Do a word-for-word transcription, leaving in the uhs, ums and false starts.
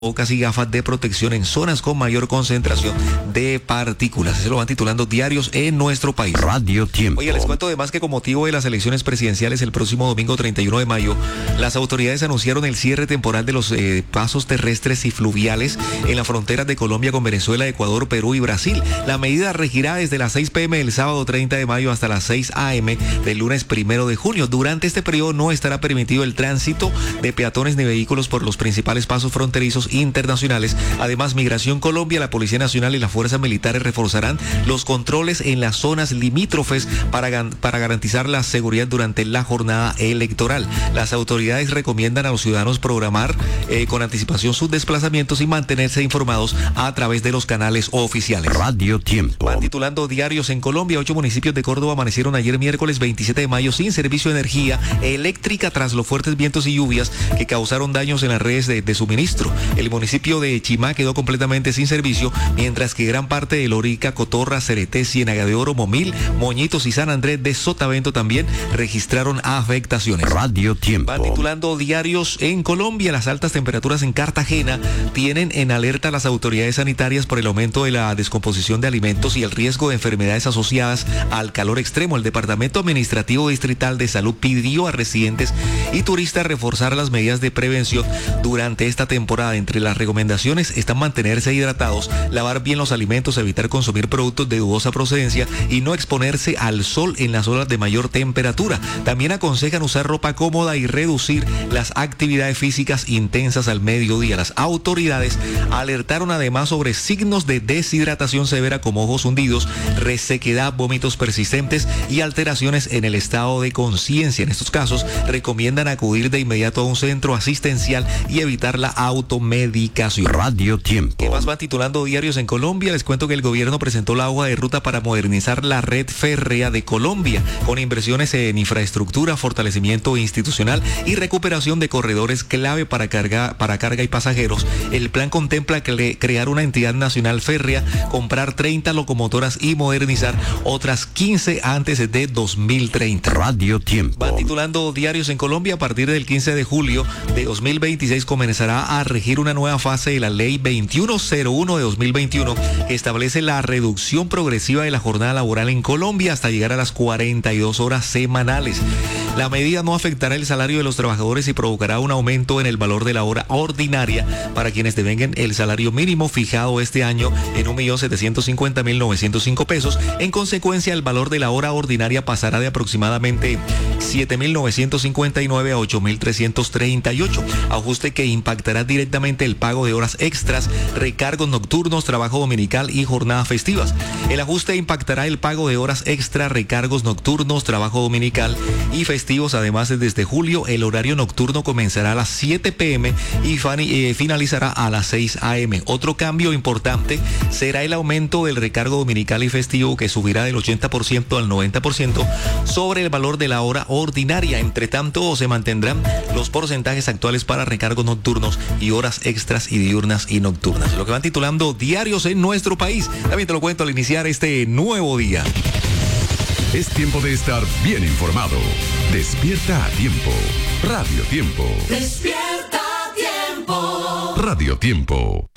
Bocas y gafas de protección en zonas con mayor concentración de partículas. Se lo van titulando diarios en nuestro país. Radio Tiempo. Oye, les cuento además que con motivo de las elecciones presidenciales el próximo domingo treinta y uno de mayo, las autoridades anunciaron el cierre temporal de los eh, pasos terrestres y fluviales en las fronteras de Colombia con Venezuela, Ecuador, Perú y Brasil. La medida regirá desde las seis pm del sábado treinta de mayo hasta las seis am del lunes primero de junio. Durante este periodo no estará permitido el tránsito de peatones ni vehículos por los principales pasos fronterizos internacionales. Además, Migración Colombia, la Policía Nacional y las fuerzas militares reforzarán los controles en las zonas limítrofes para, para garantizar la seguridad durante la jornada electoral. Las autoridades recomiendan a los ciudadanos programar eh, con anticipación sus desplazamientos y mantenerse informados a través de los canales oficiales. Radio Tiempo. Van titulando diarios en Colombia. Ocho municipios de Córdoba amanecieron ayer miércoles veintisiete de mayo sin servicio de energía eléctrica tras los fuertes vientos y lluvias que causaron daños en las redes de, de suministro. El municipio de Chimá quedó completamente sin servicio, mientras que gran parte de Lorica, Cotorra, Cereté, Ciénaga de Oro, Momil, Moñitos y San Andrés de Sotavento también registraron afectaciones. Radio Tiempo. Van titulando diarios en Colombia. Las altas temperaturas en Cartagena tienen en alerta a las autoridades sanitarias por el aumento de la descomposición de alimentos y el riesgo de enfermedades asociadas al calor extremo. El Departamento Administrativo Distrital de Salud pidió a residentes y turistas reforzar las medidas de prevención durante esta temporada. Entre las recomendaciones están mantenerse hidratados, lavar bien los alimentos, evitar consumir productos de dudosa procedencia y no exponerse al sol en las horas de mayor temperatura. También aconsejan usar ropa cómoda y reducir las actividades físicas intensas al mediodía. Las autoridades alertaron además sobre signos de deshidratación severa como ojos hundidos, resequedad, vómitos persistentes y alteraciones en el estado de conciencia. En estos casos recomiendan acudir de inmediato a un centro asistencial y evitar la automedicación. Radio Tiempo. ¿Qué más van titulando diarios en Colombia? Les cuento que el gobierno presentó la hoja de ruta para modernizar la red férrea de Colombia, con inversiones en infraestructura, fortalecimiento institucional y recuperación de corredores clave para carga, para carga y pasajeros. El plan contempla cre- crear una entidad nacional férrea, comprar treinta locomotoras y modernizar otras quince antes de dos mil treinta. Radio Tiempo. Van titulando diarios en Colombia. A partir del quince de julio de dos mil veintiséis comenzará a regir una nueva fase de la ley veintiuno cero uno de dos mil veintiuno que establece la reducción progresiva de la jornada laboral en Colombia hasta llegar a las cuarenta y dos horas semanales. La medida no afectará el salario de los trabajadores y provocará un aumento en el valor de la hora ordinaria para quienes devengan el salario mínimo fijado este año en un millón setecientos cincuenta mil novecientos cinco pesos. En consecuencia, el valor de la hora ordinaria pasará de aproximadamente siete mil novecientos cincuenta y nueve a ocho mil trescientos treinta y ocho, ajuste que impactará directamente el pago de horas extras, recargos nocturnos, trabajo dominical y jornadas festivas. El ajuste impactará el pago de horas extra, recargos nocturnos, trabajo dominical y festivos. Además, desde julio el horario nocturno comenzará a las siete pm y eh, finalizará a las seis am. Otro cambio importante será el aumento del recargo dominical y festivo, que subirá del ochenta por ciento al noventa por ciento sobre el valor de la hora ordinaria. Entre tanto, se mantendrán los porcentajes actuales para recargos nocturnos y horas extras y diurnas y nocturnas. Lo que van titulando diarios en nuestro país. También te lo cuento al iniciar este nuevo día. Es tiempo de estar bien informado. Despierta a tiempo. Radio Tiempo. Despierta a tiempo. Radio Tiempo.